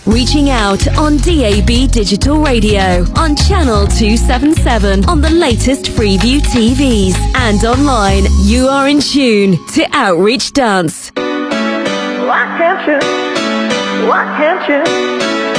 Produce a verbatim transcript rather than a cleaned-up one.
Reaching out on D A B Digital Radio, on Channel two seventy-seven, on the latest Freeview T Vs, and online. You are in tune to Outreach Dance. Why can't you? Why can't you?